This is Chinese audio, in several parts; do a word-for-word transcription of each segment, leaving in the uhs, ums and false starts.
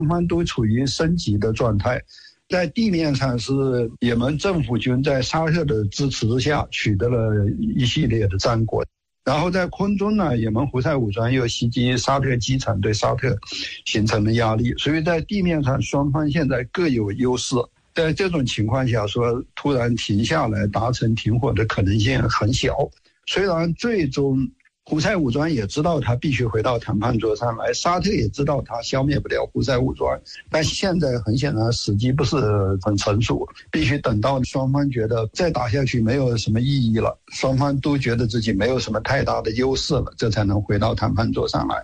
双方都处于升级的状态。在地面上是也门政府军在沙特的支持之下取得了一系列的战果，然后在空中呢，也门胡塞武装又袭击沙特机场，对沙特形成了压力，所以在地面上双方现在各有优势。在这种情况下说突然停下来达成停火的可能性很小，虽然最终胡塞武装也知道他必须回到谈判桌上来，沙特也知道他消灭不了胡塞武装，但现在很显然时机不是很成熟，必须等到双方觉得再打下去没有什么意义了，双方都觉得自己没有什么太大的优势了，这才能回到谈判桌上来。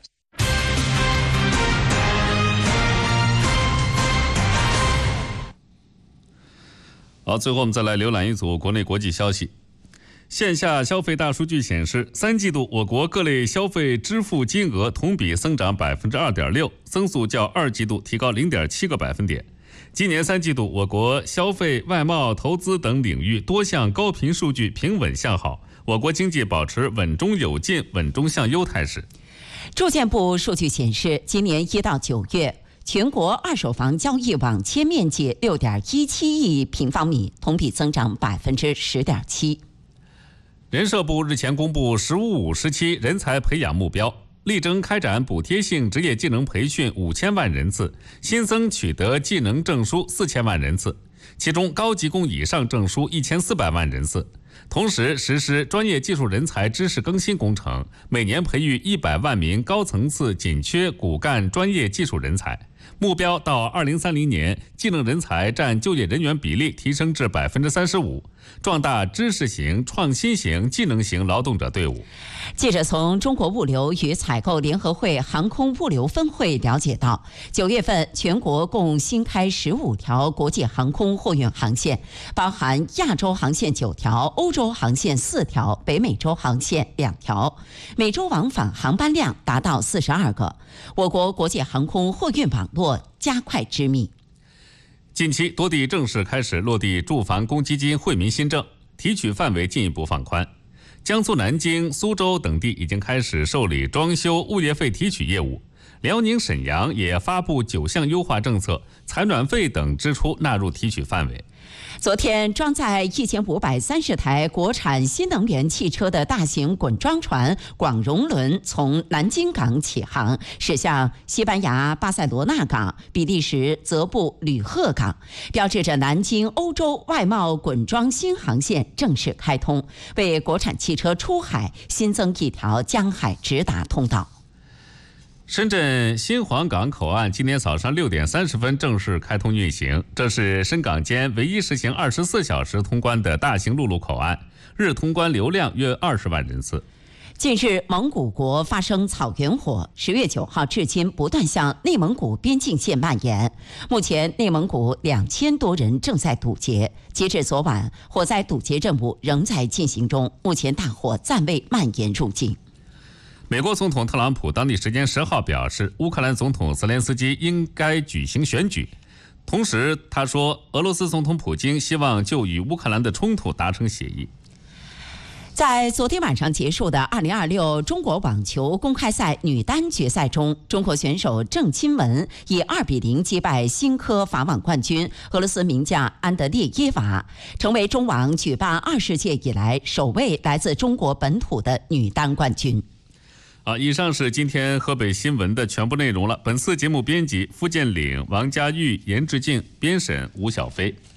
好，最后我们再来浏览一组国内国际消息。线下消费大数据显示，三季度我国各类消费支付金额同比增长 百分之二点六， 增速较二季度提高 零点七个百分点。今年三季度，我国消费、外贸、投资等领域多项高频数据平稳向好，我国经济保持稳中有进、稳中向优态势。 住建部数据显示，今年一到九月，全国二手房交易网签面积 六点一七亿平方米，同比增长 百分之十点七。 人社部日前公布“十五五”时期人才培养目标，力争开展补贴性职业技能培训五千万人次，新增取得技能证书四千万人次，其中高级工以上证书一千四百万人次。同时实施专业技术人才知识更新工程，每年培育一百万名高层次紧缺骨干专业技术人才。目标到二零三零年，技能人才占就业人员比例提升至百分之三十五，壮大知识型、创新型、技能型劳动者队伍。 记者从中国物流与采购联合会航空物流分会了解到，九月份全国共新开十五条国际航空货运航线，包含亚洲航线九条、欧洲航线四条、北美洲航线两条，每周往返航班量达到四十二个。我国国际航空货运网络加快织密。 近期多地正式开始落地住房公积金惠民新政，提取范围进一步放宽。江苏南京、苏州等地已经开始受理装修物业费提取业务，辽宁沈阳也发布九项优化政策，采暖费等支出纳入提取范围。 昨天，装载一千五百三十台国产新能源汽车的大型滚装船广融轮从南京港起航，驶向西班牙巴塞罗那港、比利时泽布吕赫港，标志着南京欧洲外贸滚装新航线正式开通，为国产汽车出海新增一条江海直达通道。 深圳新皇岗口岸今天早上六点三十分正式开通运行，这是深港间唯一实行二十四小时通关的大型陆路口岸，日通关流量约二十万人次。 近日，蒙古国发生草原火，十月九号至今不断向内蒙古边境线蔓延。目前，内蒙古两千多人正在堵截。截至昨晚，火灾堵截任务仍在进行中，目前大火暂未蔓延入境。 美国总统特朗普当地时间十号表示，乌克兰总统泽连斯基应该举行选举。同时，他说，俄罗斯总统普京希望就与乌克兰的冲突达成协议。 在昨天晚上结束的二零二六中国网球公开赛女单决赛中，中国选手郑钦文以二比零击败新科法网冠军俄罗斯名将安德烈耶娃，成为中网举办二十届以来首位来自中国本土的女单冠军。 好，以上是今天河北新闻的全部内容了。本次节目编辑付建岭、王家玉、严志静，编审吴小飞。